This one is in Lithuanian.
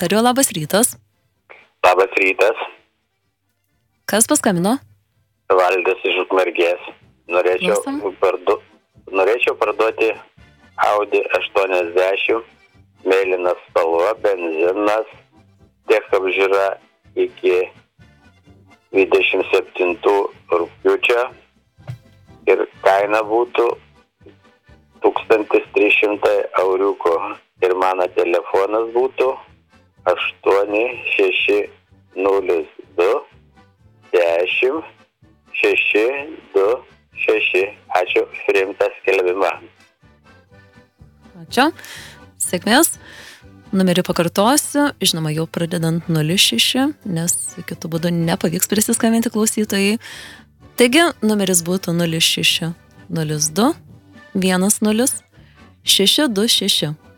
Įtariu, labas rytas. Labas rytas, Kas paskambino? Valdas iš Ukmergės. Klausom. Norėčiau parduoti Audi 80, mėlynas spalva, benzinas, tech apžiūra iki 27 rugpjūčio ir kaina būtų 1300 euriukų. Ir mano telefonas būtų 8602 10 626. Ačiū, priimtą skelbimą. Ačiū. Sėkmės. Numerį pakartosiu, žinoma, jau pradedant 06, nes kitų būdų nepavyks prisiskambinti klausytojai. Taigi, numeris būtų 06 02 10 626.